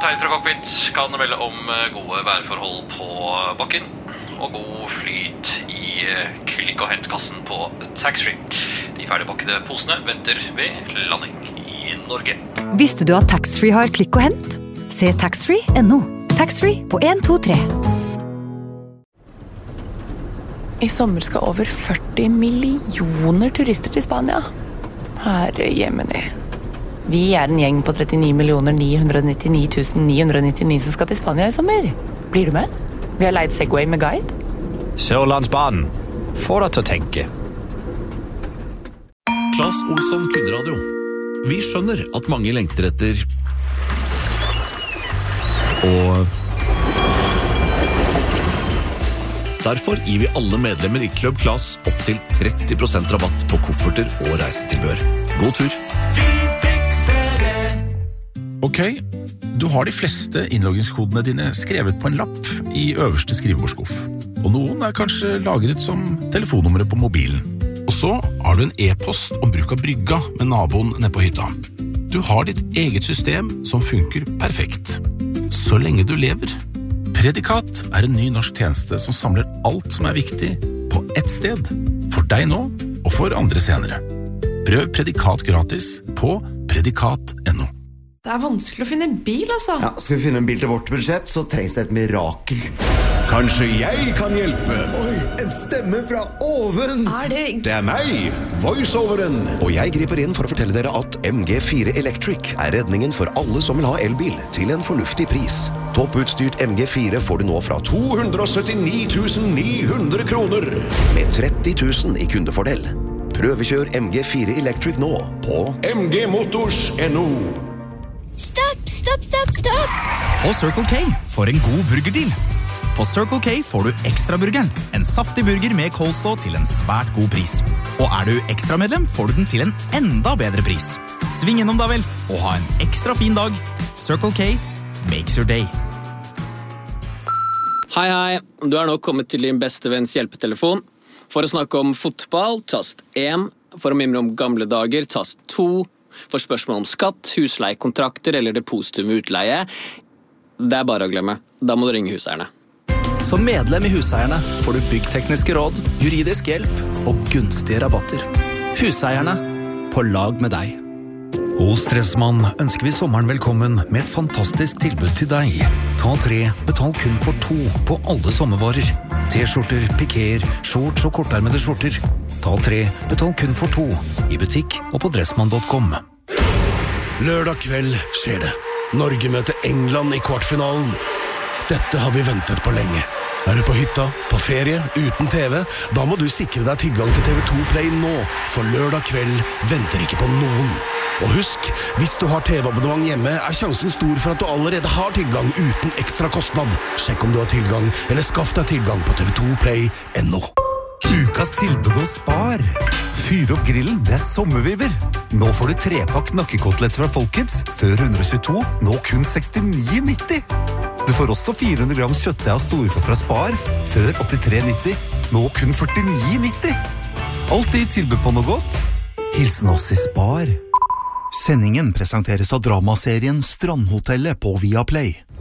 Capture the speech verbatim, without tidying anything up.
kaptein fra cockpit kan melde om gode værforhold på bakken og god flyt i klikk- og hentkassen på taxfree. De ferdigpakkede posene venter ved landing i Norge. Visste du at taxfree har klikk og hent? Se taxfree punktum no. Taxfree på en to tre. I sommer skal over førti millioner turister til Spania. Herre jemini. Vi er en gjeng på trettini millioner ni hundre nittini tusen ni hundre nittini som skal til Spania i sommer. Blir du med? Vi har leid Segway med guide. Sørlandsbanen. Få deg til å tenke. Claes Olsson Kundradio. Vi skjønner at mange lengter etter og derfor gir vi alle medlemmer i Club Claes opp til tretti prosent rabatt på kofferter og reisetilbør. God tur! Vi fikser det! Ok, du har de fleste innloggingskodene dine skrevet på en lapp i øverste skrivebordskuff. Og noen er kanskje lagret som telefonnummeret på mobilen. Og så har du en e-post om bruk av brygga med naboen nede på hytta. Du har ditt eget system som funker perfekt. Så lenge du lever. Predikat er en ny norsk tjeneste som samler alt som er viktig på ett sted. For deg nå, og for andre senere. Prøv Predikat gratis på predikat punktum no. Det er vanskelig å finne en bil, altså. Ja, skal vi finne en bil til vårt budsjett, så trengs det et mirakel. Kanskje jeg kan hjelpe? Oi, en stemme fra oven! Er det... Det er meg, voiceoveren. Og jeg griper inn for å fortelle dere at M G fire Electric er redningen for alle som vil ha elbil til en fornuftig pris. Topputstyrt M G fire får du nå fra to hundre syttini tusen ni hundre kroner. Med tretti tusen i kundefordel. Prøvekjør M G fire Electric nå på M G Motors punktum no. Stopp, stopp, stopp, stopp! På Circle K for en god burgerdeal. På Circle K får du ekstra burgeren, en saftig burger med coleslaw til en svært god pris. Og er du ekstra medlem, får du den til en enda bedre pris. Sving innom da vel, og ha en ekstra fin dag. Circle K makes your day. Hei, hei. Du er nå kommet til din beste venns hjelpetelefon. For å snakke om fotball, tast én. For å mimre om gamle dager, tast to. For spørsmål om skatt, husleiekontrakter eller depositum i utleie, det er bare å glemme. Da må du ringe Huseierne. Som medlem i Huseierne får du byggtekniske råd, juridisk hjelp og gunstige rabatter. Huseierne, på lag med deg. Hos Dressmann ønsker vi sommeren velkommen med et fantastisk tilbud til deg. Ta tre, betal kun for to på alle sommervarer. T-skjorter, pikéer, shorts og kortermede skjorter. Ta tre, betal kun for to. I butikk og på dressmann punktum com. Lørdag kveld skjer det. Norge møter England i kvartfinalen. Dette har vi ventet på lenge. Er du på hytta, på ferie, uten T V? Da må du sikre deg tilgang til T V to Play nå, for lørdag kveld venter ikke på noen. Og husk, hvis du har T V-abonnement hjemme, er sjansen stor for at du allerede har tilgang uten ekstra kostnad. Sjekk om du har tilgang, eller skaff deg tilgang på T V to Play punktum no. Ukas tilbud hos Spar. Fyr opp grillen, det er sommerviber. Nå får du trepakk nakkekoteletter fra Folkets, før ett hundre og tjueto, nå kun sekstini nitti. Du får også fire hundre gram kjøttdeig av storfe fra Spar, før åttitre nitti, nå kun førtini nitti. Alltid tilbud på noe godt. Hilsen oss i Spar. Sendingen presenteres av dramaserien Strandhotellet på Viaplay.